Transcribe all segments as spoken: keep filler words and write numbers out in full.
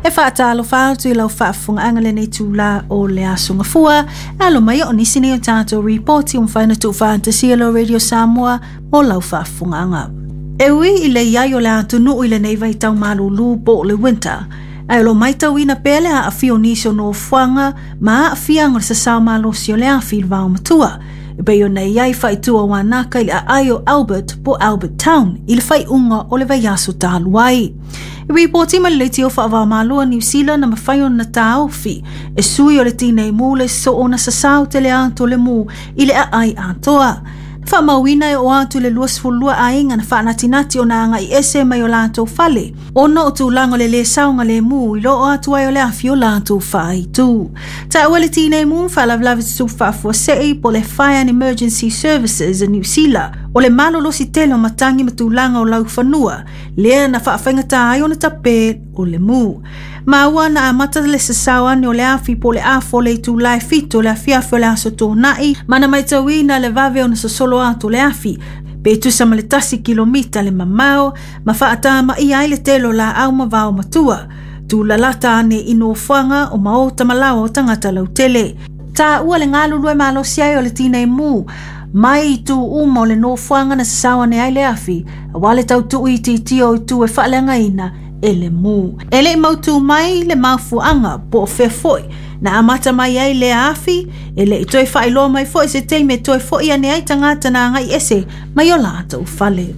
E whaatalo whaatu I lau whaafunga angale nei tūla o le asunga fua, alo mai o nisi nei o tātou reporti um whaina tu whaantasi alo Radio Samoa o lau whaafunga anga. E ui I le iai o le atunu I le nei vai tau malulu po le winter, ai lo mai tau ina pele a afio nisi o no whanga, ma a fianga sa sao malo si o le afi il vau matua. E bei o nei iai whai tua wanaka I le a aio Albert po Albert Town, I le whai unga o le vai aso tāluai. I reporti ma le tio wha malua New Zealand na mawhai o na tāofi, e sui o le tine mule so o na sasau te le ato le mu I le a ai atoa. Wha mawina e o atu le luas fulua a inga na wha natinati o na anga I ese mai o lato fale. Ono o tūlanga le le saunga le mu I lo o atu ai o le afi o lato wha I tū. Ta ua le tine mu wha lavlavi tu wha fua sei po le Fire and Emergency Services in New Zealand. O le malolo si tele o matangi ma tūlanga o lau whanua. Lea na wha whaingata ai o na tape o le mu. Maua na amata le sasawa ni o le afi po le afo le tu lai fito le afiafi o le aso tō nai, mana mai tawina le vave o na sasolo ato le afi, pe tu sama le tasi kilomita le mamao, ma whaata ma I ai le telo la au ma vau matua, tu la lata ane ino whanga o mao tamalawa o tangata lau tele. Ta ua le ngalu lue malo siai o le tine mu, mai tu uma o le no whanga na sasawa ne ai le afi, a wale tau tu I ti o tu e whaalenga ina, ele mu. Ele mautu mai le maufuanga po fe foi. Na amata mai ai le afi, ele I toi whailo mai foi se teime toi foi ane ai tangata na ngai ese, mai o lata ufale.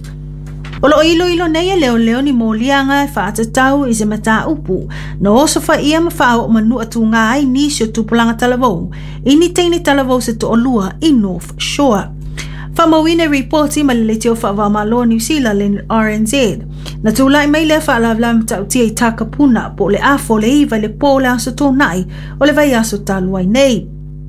Olo ilo ilo nei e leo leo ni molianga e whaata tau I se mata upu. Na oso wha ia ma wha o manu atu ngā ai nisi o tupulanga talavou. Ini teine talavou se to olua I North Shore. Whamawine reporti ma le teo wha malo New Zealand le R N Z. Na tūlai mai le wha lavlam tau tia I takapuna po le afo le iwa le po le aso tō nai o le vai aso taluai nei.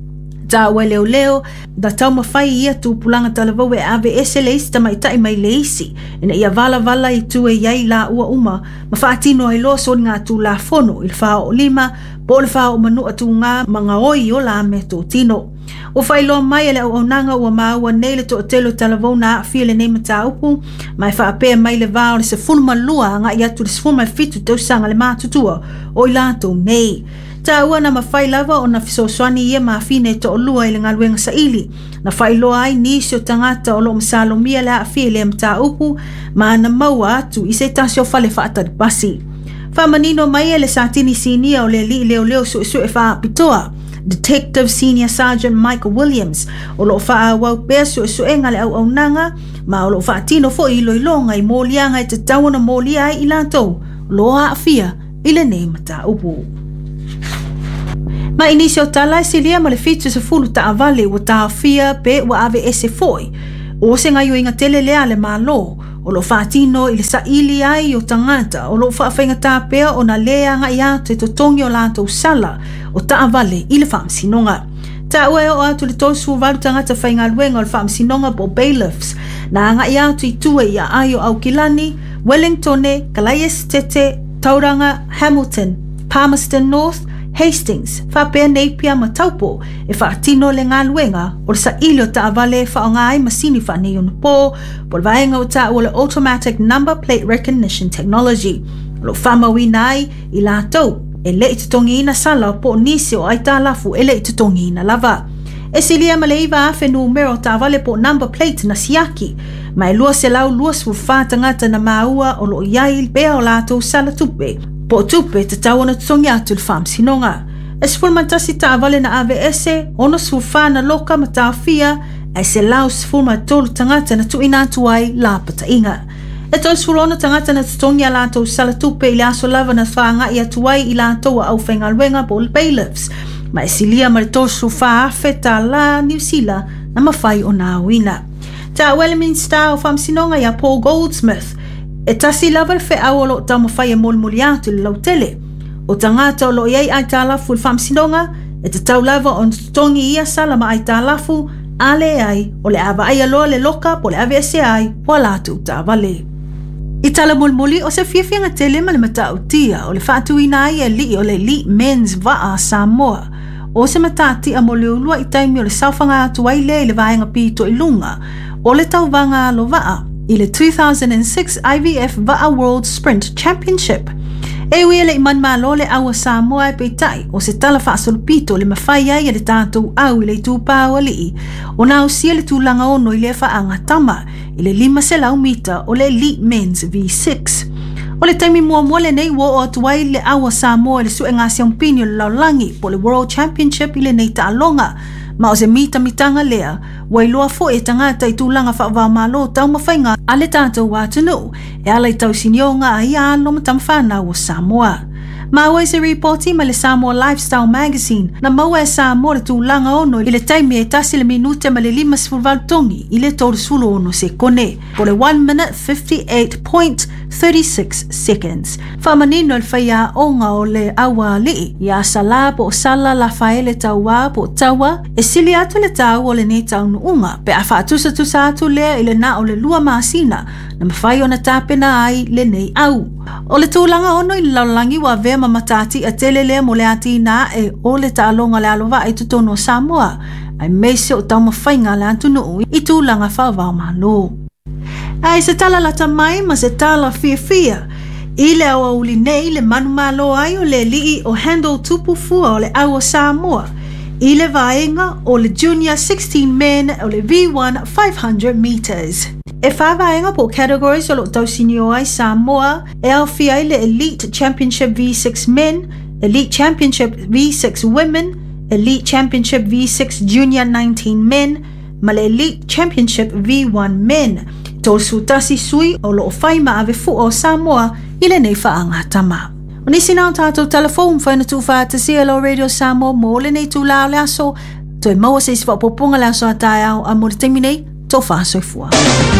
Ta ua leo leo, da tau mawhai ia tūpulanga talavau e ave ese le isi tamai tai mai le isi. Ina ia vala vala I tu e iai la ua uma, ma whaatino ai lo so ngā tū la fono I le wha o lima, po le wha o manu atu ngā mga oi o la me tō tino. O whailo mai ele au nanga ua maua nei le to telo talavau na awhia le nei mata upu, mai whaapea mai le vao le se fulma lua ngā I atu le se fulma fitu tau sanga le mātutua o I lato nei. Ta ua na mawhai lava o na fisoswani ia maafine to o lua I le ngaluenga sa ili. Na whailo ai nisi o tangata o lo masalo mia le awhia le mata upu, ma na maua atu I se tasi o whale whaata basi. Whamanino mai ele sa tini sinia o le li leo leo su su e wha pitoa. Detective Senior Sergeant Michael Williams o lo wha wau pea su su e ngale au au nanga, ma o lo wha tino fo I lo ilonga I molianga I te tawana molia I lato, lo a afia I le nei mata upu. Ma inisi o tala silia ma le fitu se fulu ta avale wa ta afia pe wa ave ese foi, o se ngai o inga tele lea le malo, o lo whaatino I le sa ili ai o tangata, o lo whaafenga tā pea o na lea ngai atu e to tongi o lato usala, o ta avale I le whaamsinonga. Ta ue o atu le tosu walu tangata whainga luenga o le whaamsinonga po bailiffs, na ngai atu I tue I a ai o Aukilani, Wellingtone, Calais Tete, Tauranga, Hamilton, Palmerston North, Hastings, whapea neipia ma taupo, e whaatino le ngā luenga, o le sa ili o ta avale wha o ngā ai masini whanei o na pō, po le vaenga o ta o le automatic number plate recognition technology. Lo whamawi nai I lātou, e le I tutongi ina sala po nisi o ai tā lafu e le I tutongi ina lava. E silia ma le iwa afe numero ta avale po number plate na siaki, ma e lua se lau lua su whātangata na maua o lo iai bea o lātou sala tupe, po tupe te tawana tutongi atu le whaamsinonga. E sfulmantasi ta avale na ave ese, ono sfulfana loka ma ta awhia, e se lau sfulma tolu tangata na tuina atu ai la pata inga. E to sfulona tangata na tutongi a lātou sala tupe I le aso lava na whaanga I atu ai I lātou au whainga luenga po le bailiffs, ma e silia ma le tosu wha afe ta la New Zealand na mawhai o nā wina. Ta Westminster o whaamsinonga I a Paul Goldsmith, e tasi lava le whea o lo tau mawhai e moli atu le lautele. O tangata o lo iei ai tā lafu le whaamsinonga, e te tau lava o tongi ia sala ma ai tā lafu, ale ai o le awa ai aloa le loka po le ave ese ai po alatu tā vale. I tala mulmuli o se fiafianga tele ma le mata utia o le whaatuina ai e li o le li men's vaa Samoa. O se mata ti a mo le ulua I taimi o le saufanga atu ai le le vaenga pito I lunga o le tau vanga alo vaa I le two thousand six I V F Vaa World Sprint Championship. E ui ele iman malo le awa Samoa e peitai o se tala whaasolupito le mawhai ai le tātou au i le tūpāua li o nā usia le tūlanga ono i le whaanga tama i le lima se lau mita o le Elite Men's V six. O le taimi mua mua le nei wo o atuai le awa Samoa le su e ngasi ampini o le laulangi po le World Championship i le nei ta'alonga ma o se mita mitanga lea wai loa fo e tangata i tūlanga whaava malo tau mawhainga a le tātou wātunu e ala i tau sinionga a ia alo matamwhana o Samoa. Ma wai se reporti ma le Samoa Lifestyle Magazine na maua e Samoa le tūlanga ono i le taimi e tasi le minute ma le lima sifurvalu tongi i le tolu sulu ono se kone po le one minute fifty-eight point three six seconds. Whamanino le whaia onga o le awa li i a sala po sala la whaele taua po taua e sili atu le tau o le nei tau nuunga pe a whaatusa tusa atu lea i le na o le lua maasina na mawhai o na tāpena ai le nei au. O le tūlanga ono i le laulangi wa vea ma matati a tele lea mo le ati na e o le tālonga le alova i tutono Samoa ai meise o tau mawhainga le antunu i tūlanga whaavau malo. Ai se tala lata mai ma se tala fia fia. I le awa uli nei le manu malo ai o le lii o handle tupu fua o le awa Samoa. I le vaenga o le junior sixteen men o le V one five hundred meters. E whāwaenga po categories o lo tau sinio ai Samoa e au fia i le Elite Championship V six men, Elite Championship V six women, Elite Championship V six junior nineteen men, ma le Elite Championship V one men. Tol sutasi sui o lo whaima ave fu o Samoa i le nei whaanga tama. O nisi nao tātou telefon whaina tu whātasi alo Radio Samoa mo le nei tu lao le aso, to e maua se isi whapopunga le aso a tai au a mo le temi nei, tō whāsoi fua.